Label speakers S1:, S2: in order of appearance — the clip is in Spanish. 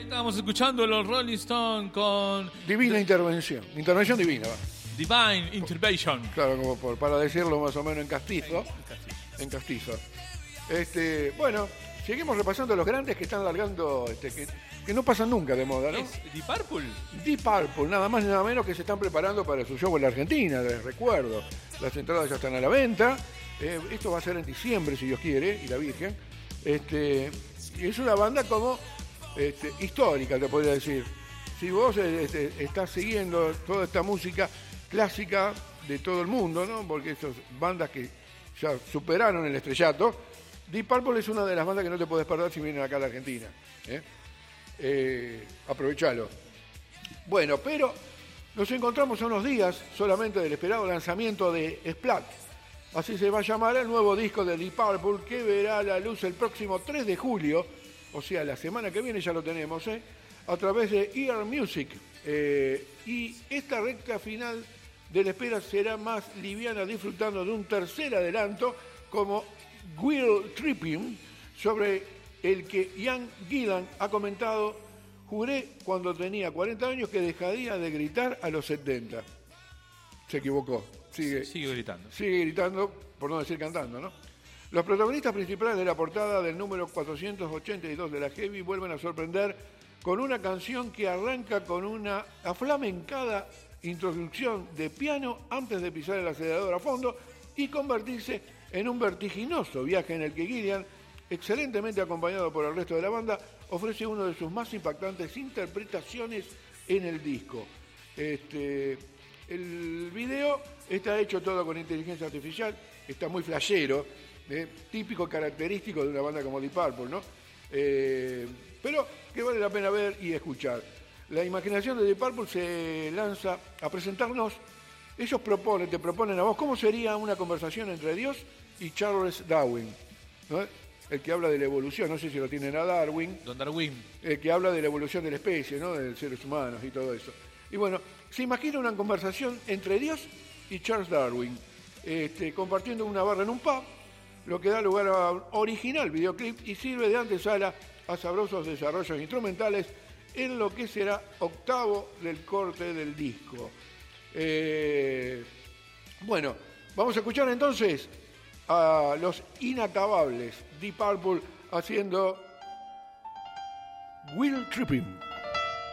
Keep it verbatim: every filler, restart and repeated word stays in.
S1: Estábamos escuchando los Rolling Stones con...
S2: Divina de... intervención. Intervención divina, va.
S1: Divine Intervention.
S2: Claro, como por, para decirlo más o menos en castizo. En castizo. Este, bueno, seguimos repasando los grandes que están largando, este, que, que no pasan nunca de moda, ¿no?
S1: ¿Es Deep Purple?
S2: Deep Purple, nada más y nada menos, que se están preparando para su show en la Argentina, les recuerdo. Las entradas ya están a la venta. Eh, esto va a ser en diciembre, si Dios quiere, y la Virgen. Este, y es una banda como este, histórica, te podría decir. Si vos este, estás siguiendo toda esta música clásica de todo el mundo, ¿no? Porque estas bandas que ya superaron el estrellato, Deep Purple es una de las bandas que no te podés perder si vienen acá a la Argentina. ¿eh? Eh, aprovechalo. Bueno, pero nos encontramos a unos días solamente del esperado lanzamiento de Splat. Así se va a llamar el nuevo disco de Deep Purple, que verá la luz el próximo tres de julio, o sea, la semana que viene ya lo tenemos, ¿eh? a través de Ear Music. Eh, y esta recta final de la espera será más liviana, disfrutando de un tercer adelanto como Guilt Tripping, sobre el que Ian Gillan ha comentado: juré cuando tenía cuarenta años que dejaría de gritar a los setenta. Se equivocó. Sigue,
S1: sigue gritando.
S2: Sigue gritando, por no decir cantando, ¿no? Los protagonistas principales de la portada del número cuatrocientos ochenta y dos de la Heavy vuelven a sorprender con una canción que arranca con una aflamencada introducción de piano antes de pisar el acelerador a fondo y convertirse en un vertiginoso viaje en el que Gillan, excelentemente acompañado por el resto de la banda, ofrece una de sus más impactantes interpretaciones en el disco. Este, el video está hecho todo con inteligencia artificial, está muy flashero, eh, típico característico de una banda como Deep Purple, ¿no? Eh, pero que vale la pena ver y escuchar. La imaginación de Deep Purple se lanza a presentarnos. Ellos proponen, te proponen a vos cómo sería una conversación entre Dios y Charles Darwin, ¿no? El que habla de la evolución, no sé si lo tienen a Darwin.
S1: Don Darwin.
S2: El que habla de la evolución de la especie, ¿no? De seres humanos y todo eso. Y bueno, se imagina una conversación entre Dios y Charles Darwin, este, compartiendo una barra en un pub, lo que da lugar a un original videoclip y sirve de antesala a sabrosos desarrollos instrumentales en lo que será octavo del corte del disco. Eh, bueno, vamos a escuchar entonces a los inacabables Deep Purple haciendo Guilt Tripping.